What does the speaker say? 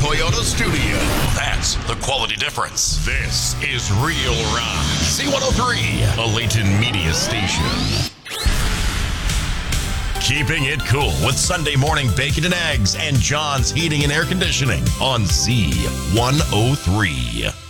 Toyota studio. That's the quality difference. This is Real Rock. C103, a Layton Media station. Keeping it cool with Sunday morning bacon and eggs and John's Heating and Air Conditioning on Z103.